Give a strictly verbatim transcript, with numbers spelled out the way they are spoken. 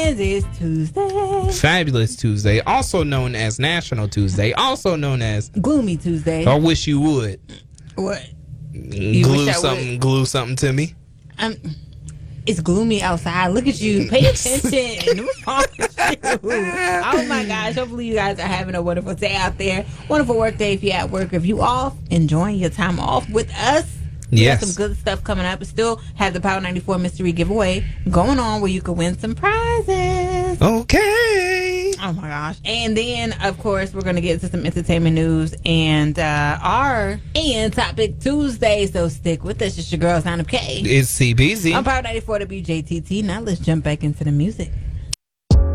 It's Tuesday. Fabulous Tuesday, also known as National Tuesday, also known as Gloomy Tuesday. I wish you would. What? You glue wish I something, would? glue something to me. Um, it's gloomy outside. Look at you. Pay attention. What's wrong with you? Oh my gosh. Hopefully you guys are having a wonderful day out there. Wonderful work day if you're at work. If you off, enjoying your time off with us. We Yes. got some good stuff coming up. Still have the Power ninety-four mystery giveaway going on where you can win some prizes. Okay. Oh my gosh. And then, of course, we're going to get into some entertainment news and uh, our and Topic Tuesday. So stick with us. It's your girl, Sound of K. It's C B Z. I'm Power ninety-four W J T T. Now let's jump back into the music.